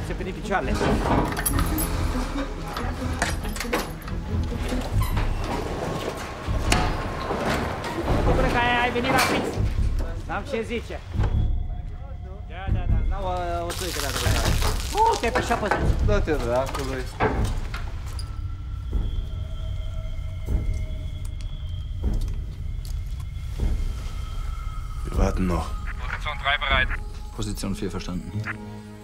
forțe beneficiale. Bucură că ai venit la fix. N-am ce zice. Da. Dau o țuică de adevărat. Te-ai pe șapă. Da-te dracului. Wir warten noch. Position 3 bereit. Position 4 verstanden.